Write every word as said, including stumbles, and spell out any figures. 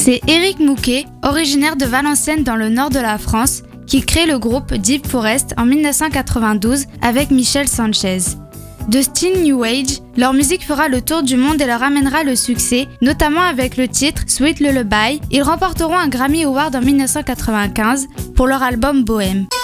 C'est Éric Mouquet, originaire de Valenciennes dans le nord de la France, qui crée le groupe Deep Forest en dix-neuf cent quatre-vingt-douze avec Michel Sanchez. De style New Age, leur musique fera le tour du monde et leur amènera le succès, notamment avec le titre Sweet Lullaby. Ils remporteront un Grammy Award en dix-neuf cent quatre-vingt-quinze pour leur album Bohème.